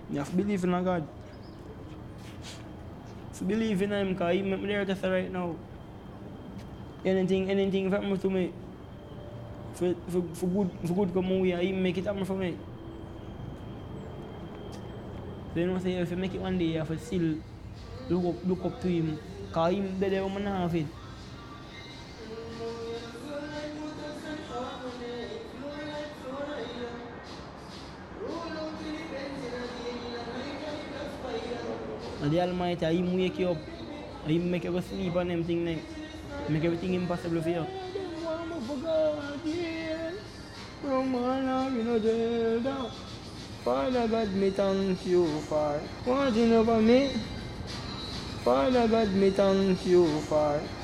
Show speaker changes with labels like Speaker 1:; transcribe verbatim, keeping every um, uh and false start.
Speaker 1: You have to believe in a God. To believe in him, because he make me there to say right now. Anything, anything happen to me. For, for, for good, for good come away, he make it happen for me. So you know, say if you make it one day, you have to still look up, look up to him. Because him the day when I have it. And the Almighty, him wake you up. Him make you go sleep and them thing like, make everything impossible for you. Father God, me thank you for watching over me. Father God, me thank you for